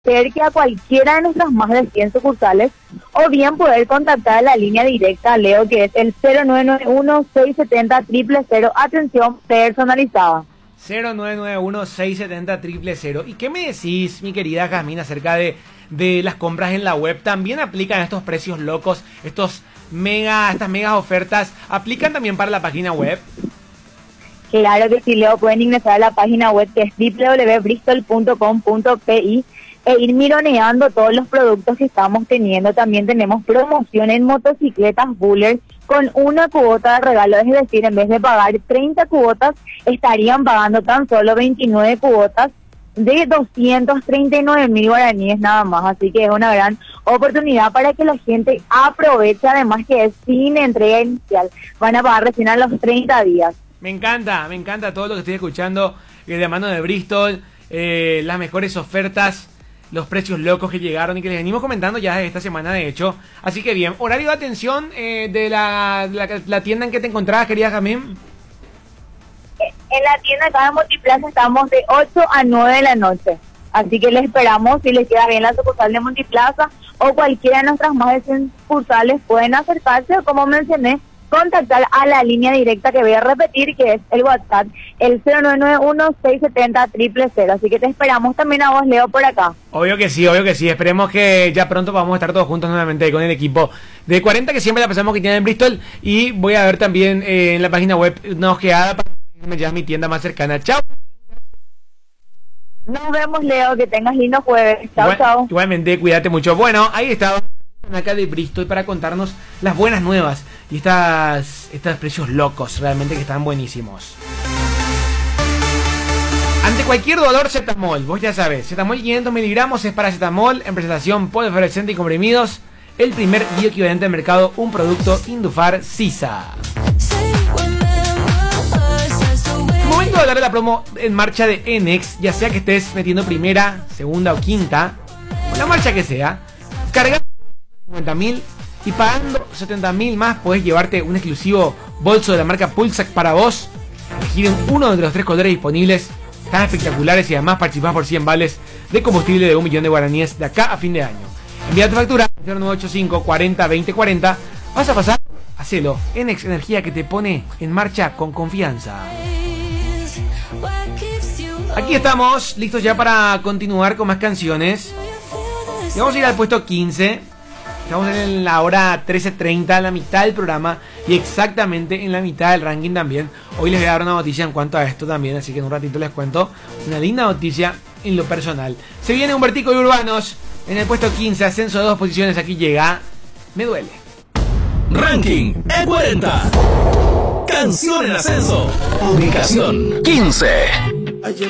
acerque a cualquiera de nuestras más de 100 sucursales o bien poder contactar a la línea directa, Leo, que es el 0991-670-000. Atención personalizada. 0991-670-000. ¿Y qué me decís, mi querida Jazmín, acerca de las compras en la web? ¿También aplican estos precios locos, estas megas ofertas? ¿Aplican también para la página web? Claro que sí, Leo. Pueden ingresar a la página web que es www.bristol.com.pi e ir mironeando todos los productos que estamos teniendo. También tenemos promoción en motocicletas Buller con una cuota de regalo, es decir, en vez de pagar 30 cuotas, estarían pagando tan solo 29 cuotas de 239.000 guaraníes nada más. Así que es una gran oportunidad para que la gente aproveche, además que es sin entrega inicial. Van a pagar recién a los 30 días. Me encanta todo lo que estoy escuchando de mano de Bristol, las mejores ofertas, los precios locos que llegaron y que les venimos comentando ya esta semana, de hecho. Así que bien, horario de atención de la tienda en que te encontrabas, querida Jazmín. En la tienda acá de Multiplaza estamos de 8 a 9 de la noche. Así que les esperamos. Si les queda bien la sucursal de Multiplaza o cualquiera de nuestras más de 100 sucursales, pueden acercarse o, como mencioné, contactar a la línea directa que voy a repetir, que es el WhatsApp, el 0991-670-000. Así que te esperamos también a vos, Leo, por acá. Obvio que sí. Esperemos que ya pronto vamos a estar todos juntos nuevamente con el equipo de 40 que siempre la pensamos que tiene en Bristol. Y voy a ver también en la página web una ojeada para que ya mi tienda más cercana. Chao. Nos vemos, Leo, que tengas lindo jueves. Chao. Igualmente, cuídate mucho. Bueno, ahí estaba acá de Bristol para contarnos las buenas nuevas y estos precios locos realmente que están buenísimos. Ante cualquier dolor, Cetamol, vos ya sabés, Cetamol 500 miligramos es paracetamol en presentación polifluorescente y comprimidos, el primer bioequivalente del mercado, un producto Indufar Sisa. Momento de hablar de la promo en marcha de Enex, ya sea que estés metiendo primera, segunda o quinta, o la marcha que sea, carga 50.000 y pagando 70.000 más podés llevarte un exclusivo bolso de la marca Pulsac para vos. Elegir uno de los 3 colores disponibles, tan espectaculares, y además participás por 100 vales de combustible de 1 millón de guaraníes de acá a fin de año. Envía tu factura al 0985 40 20 40. Vas a pasar, hacelo. Enex, energía que te pone en marcha con confianza. Aquí estamos, listos ya para continuar con más canciones. Y vamos a ir al puesto 15. Estamos en la hora 13:30, la mitad del programa, y exactamente en la mitad del ranking también. Hoy les voy a dar una noticia en cuanto a esto también, así que en un ratito les cuento una linda noticia en lo personal. Se viene Humbertico y Urbanos en el puesto 15, ascenso de 2 posiciones. Aquí llega Me Duele. Ranking E40. Canción en ascenso. Ubicación 15. Ayer